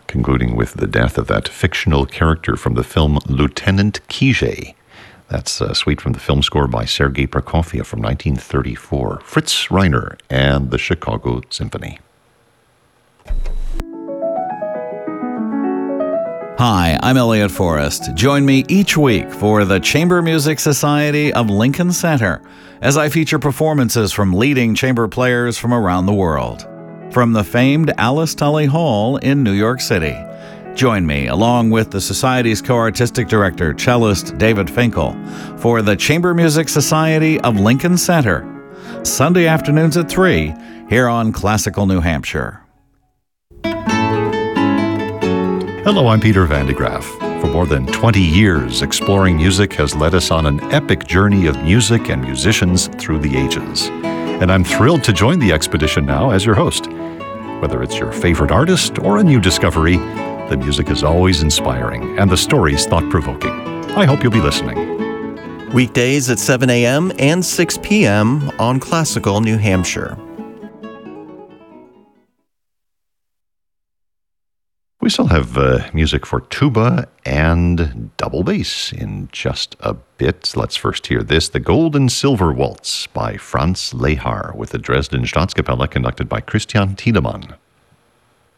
concluding with the death of that fictional character from the film Lieutenant Kijé. That's a suite from the film score by Sergei Prokofiev from 1934, Fritz Reiner and the Chicago Symphony. Hi, I'm Elliot Forrest. Join me each week for the Chamber Music Society of Lincoln Center as I feature performances from leading chamber players from around the world. From the famed Alice Tully Hall in New York City. Join me, along with the Society's co-artistic director, cellist David Finkel, for the Chamber Music Society of Lincoln Center, Sunday afternoons at 3, here on Classical New Hampshire. Hello, I'm Peter Van de Graaf. For more than 20 years, Exploring Music has led us on an epic journey of music and musicians through the ages. And I'm thrilled to join the expedition now as your host. Whether it's your favorite artist or a new discovery, the music is always inspiring and the stories thought-provoking. I hope you'll be listening. Weekdays at 7 a.m. and 6 p.m. on Classical New Hampshire. We still have music for tuba and double bass in just a bit. Let's first hear this, the Gold and Silver Waltz by Franz Lehár with the Dresden Staatskapelle conducted by Christian Tiedemann.